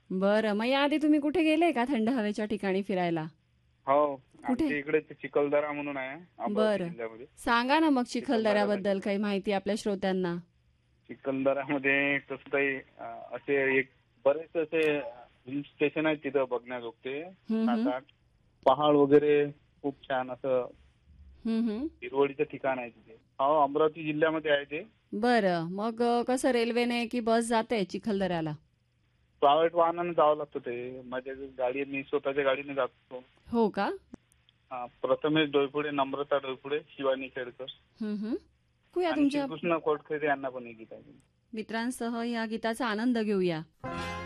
बरं, मग याआधी तुम्ही कुठे गेले का थंड हवेच्या ठिकाणी फिरायला? हो, कुठे? आमच्या इकडे ते चिखलदरा म्हणून आहे अमरावती बरं. जिल्ह्यामध्ये. सांगा ना मग चिखलदऱ्याला चिखलदऱ्याबद्दल काही माहिती आपल्या श्रोत्यांना. चिखलदऱ्यामध्ये तसं काही असे एक बरेच असे हिल स्टेशन आहेत तिथं बघण्याजोगते. हं, सात हं. आठ पहाड वगैरे खूप छान असं हं, हं. हिरवळीचं ठिकाण आहे तिथे. हो, अमरावती जिल्ह्यामध्ये आहे ते. बरं, मग कसं रेल्वेने की बस जाते चिखलदऱ्याला? प्रायव्हेट वाहनाने जावं लागतं ते. माझ्या गाडी मी स्वतःच्या गाडीने जातो. हो का? प्रथमेश डोईफोडे, नम्रता डोईफोडे, शिवानी खेडकर हं, हं. ऐकूया आणि तुमच्या श्रीकृष्ण कोटखेडे यांना पण एक गीत आहे. मित्रांसह या गीताचा आनंद घेऊया.